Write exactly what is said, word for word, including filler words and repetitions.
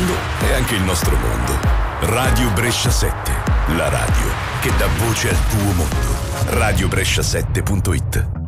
mondo è anche il nostro mondo. Radio Brescia sette, la radio che dà voce al tuo mondo. radio brescia sette punto it.